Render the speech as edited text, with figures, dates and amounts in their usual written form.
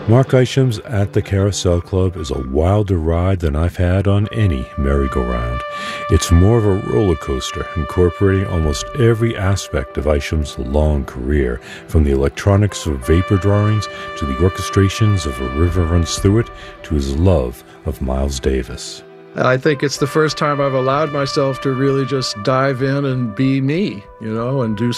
Mark Isham's At the Carousel Club is a wilder ride than I've had on any merry-go-round. It's more of a roller coaster, incorporating almost every aspect of Isham's long career, from the electronics of vapor drawings to the orchestrations of A River Runs Through It to his love of Miles Davis. I think it's the first time I've allowed myself to really just dive in and be me, and do